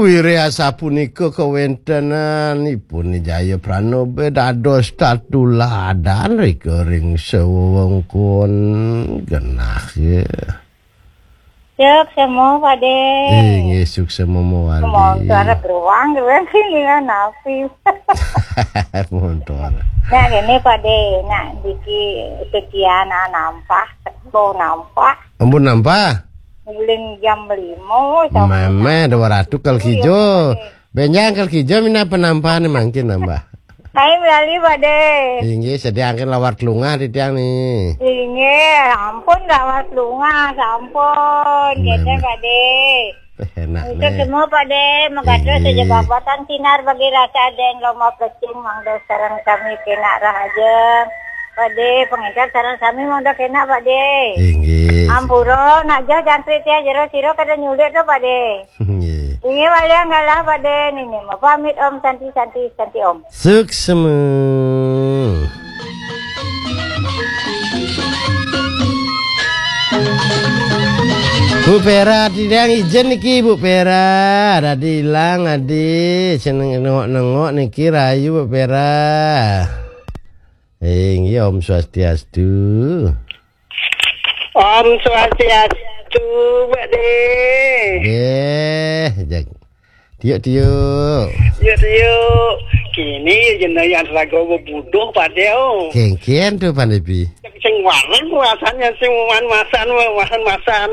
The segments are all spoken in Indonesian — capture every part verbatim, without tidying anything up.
Wirasa punika kawentenanipun Jaya Pranobe dados tatuladan ring sewengkon genah ya. Cek semua pade. Inggih sukses momoali. Mau suara beruang beruang sini kan nafi. Montor. Nah ini pade nak diki sekian nampak, ketemu nampak. Ampun nampak. Muling jam lima. Mama dua ratus kal kijo. Benjang kal kijo mina penampahan mungkin nambah. Hai melalui pade. Inggih sediakan lawar lunga di tiang nih. Inggih, ampun lawar lunga, ampun. Kita pade. Enak Itu nih. semua pade mengatur saja babatan sinar bagi rasa den loma plecing mangda sarang kami kena rahaja. Pade pengejar sarang kami mangda kena pade. Inggih. Ampuro nak jah jantri tia jero siro kada nyulit tu pade. Inggih. Ini walian galah pade ni ni. Mau pamit om santi santi santi om. Sukses. Bu Pera tidak izin niki Bu Pera, ada hilang adi seneng nengok-nengok niki rayu Bu Pera. Inggih Om Swastiastu. Om Swastiastu, Pak De. Nggih, jak. Tiuk tiuk. Yuk yuk. Kini jenengan rago bodoh Pak De. Kengken tuh Pandepi. Sing wareng rasanya sing masan masan masan.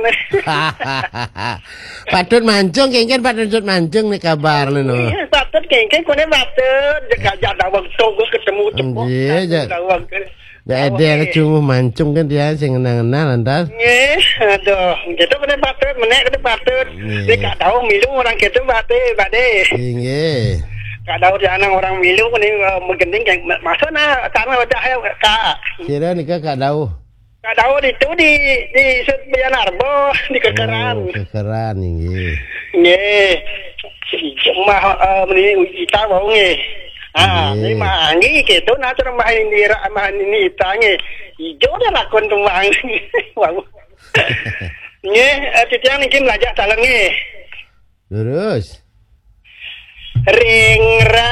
Patut mancung kengken patut mancung nih kabar nih no. Patut kengken kone patut jaga jaga waktu gue ketemu cepuk. Iya, jak. Ya ada yang cuma mancung kan dia sing kenal-kenal lantas. Nggih, aduh, gitu kene patut, menek kene patut. Dia gak tahu milu orang gitu Pak De. Nggih. Gak tahu di anak orang milu kene menggending yang masa na karena wajah kak. Kira nikah kak tahu. Kak tahu itu di di Sud Bian Arbo di kekeran. Oh, kekeran nggih. Nggih. Mah meni kita mau nggih. Ah, ini mah nggih gitu na cara mah ini mah ini ita nggih. Ijo dah lakon tumbang. Wow. Nggih, titiang niki melajak taleng nggih. Lurus. Ring ra